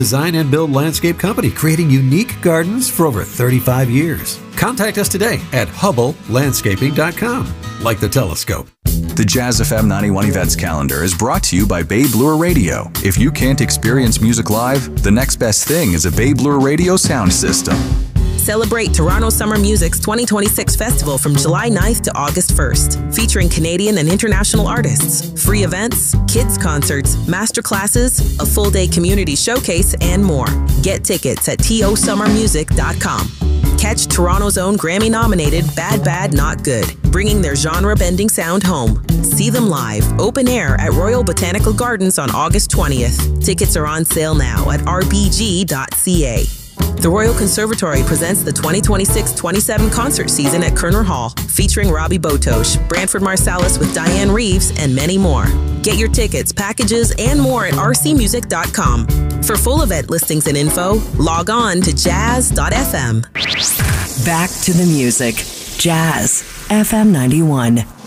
Design and build landscape company creating unique gardens for over 35 years. Contact us today at HubbleLandscaping.com. Like the telescope. The Jazz FM 91 Events Calendar is brought to you by Babe Lure Radio. If you can't experience music live, the next best thing is a Babe Lure Radio sound system. Celebrate Toronto Summer Music's 2026 festival from July 9th to August 1st, featuring Canadian and international artists, free events, kids concerts, master classes, a full-day community showcase, and more. Get tickets at tosummermusic.com. Catch Toronto's own Grammy-nominated Bad Bad Not Good, bringing their genre-bending sound home. See them live, open air at Royal Botanical Gardens on August 20th. Tickets are on sale now at rbg.ca. The Royal Conservatory presents the 2026-27 concert season at Kerner Hall, featuring Robbie Botosh, Branford Marsalis with Diane Reeves, and many more. Get your tickets, packages, and more at rcmusic.com. For full event listings and info, log on to jazz.fm. Back to the music. Jazz FM 91.